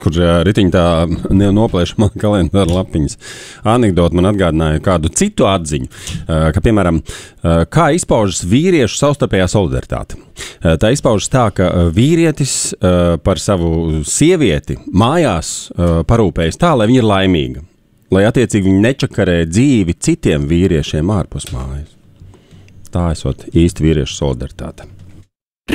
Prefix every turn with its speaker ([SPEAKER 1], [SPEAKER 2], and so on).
[SPEAKER 1] kur ritiņi tā noplēš man kalendāra lapiņas. Anekdota man atgādināja kādu citu atziņu, ka, piemēram, kā izpaužas vīriešu savstarpējā solidaritāte. Tā izpaužas tā, ka vīrietis par savu sievieti mājās parūpējas tā, lai viņa ir laimīga, lai attiecīgi viņi nečakarē dzīvi citiem vīriešiem ārpus mājas. Tā esot īsti vīriešu solidaritāte.